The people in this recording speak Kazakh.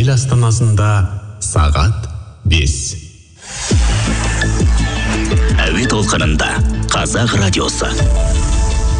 ел астанасында сағат 5. Әуе толқынында Қазақ радиосы.